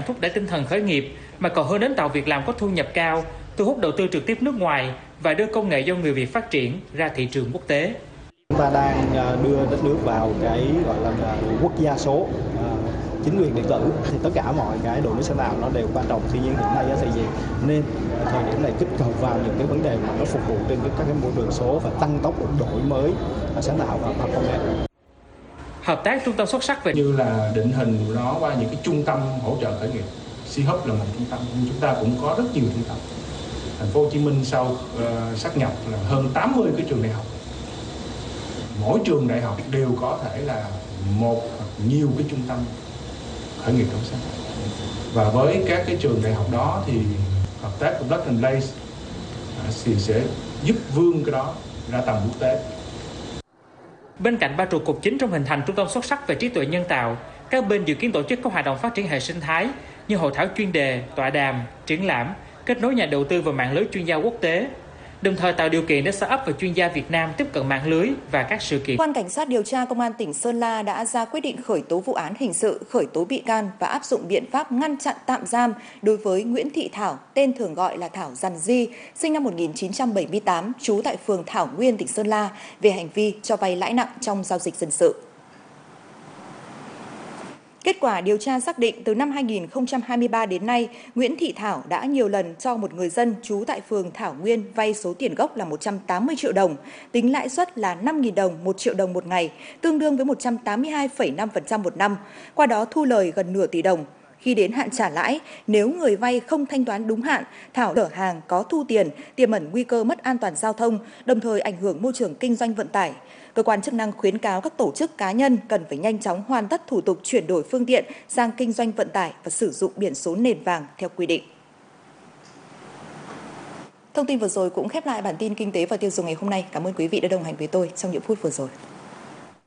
nhằm thúc đẩy tinh thần khởi nghiệp, mà còn hướng đến tạo việc làm có thu nhập cao, thu hút đầu tư trực tiếp nước ngoài và đưa công nghệ do người Việt phát triển ra thị trường quốc tế. Chúng ta đang đưa đất nước vào cái gọi là quốc gia số, chính quyền điện tử, thì tất cả mọi cái đổi mới sáng tạo nó đều quan trọng. Tuy nhiên hiện nay thì gì nên thời điểm này kích cầu vào những cái vấn đề mà nó phục vụ trên các cái môi trường số và tăng tốc đổi mới sáng tạo và khoa học công nghệ. Hợp tác trung tâm xuất sắc về như là định hình nó qua những cái trung tâm hỗ trợ khởi nghiệp. C-Hub là một trung tâm, nhưng chúng ta cũng có rất nhiều trung tâm. Thành phố Hồ Chí Minh sau sát nhập là hơn 80 cái trường đại học. Mỗi trường đại học đều có thể là một hoặc nhiều cái trung tâm khởi nghiệp trong sáng tạo. Và với các cái trường đại học đó thì hợp tác của Plug and Place thì sẽ giúp vươn cái đó ra tầm quốc tế. Bên cạnh ba trụ cột chính trong hình thành trung tâm xuất sắc về trí tuệ nhân tạo, các bên dự kiến tổ chức các hoạt động phát triển hệ sinh thái như hội thảo chuyên đề, tọa đàm, triển lãm, kết nối nhà đầu tư và mạng lưới chuyên gia quốc tế, đồng thời tạo điều kiện để startup và chuyên gia Việt Nam tiếp cận mạng lưới và các sự kiện. Cơ quan Cảnh sát điều tra Công an tỉnh Sơn La đã ra quyết định khởi tố vụ án hình sự, khởi tố bị can và áp dụng biện pháp ngăn chặn tạm giam đối với Nguyễn Thị Thảo, tên thường gọi là Thảo Giàn Di, sinh năm 1978, trú tại phường Thảo Nguyên, tỉnh Sơn La, về hành vi cho vay lãi nặng trong giao dịch dân sự. Kết quả điều tra xác định từ năm 2023 đến nay, Nguyễn Thị Thảo đã nhiều lần cho một người dân trú tại phường Thảo Nguyên vay số tiền gốc là 180 triệu đồng, tính lãi suất là 5.000 đồng 1 triệu đồng một ngày, tương đương với 182,5% một năm, qua đó thu lời gần nửa tỷ đồng. Khi đến hạn trả lãi, nếu người vay không thanh toán đúng hạn, Thảo chở hàng có thu tiền, tiềm ẩn nguy cơ mất an toàn giao thông, đồng thời ảnh hưởng môi trường kinh doanh vận tải. Cơ quan chức năng khuyến cáo các tổ chức cá nhân cần phải nhanh chóng hoàn tất thủ tục chuyển đổi phương tiện sang kinh doanh vận tải và sử dụng biển số nền vàng theo quy định. Thông tin vừa rồi cũng khép lại bản tin kinh tế và tiêu dùng ngày hôm nay. Cảm ơn quý vị đã đồng hành với tôi trong những phút vừa rồi.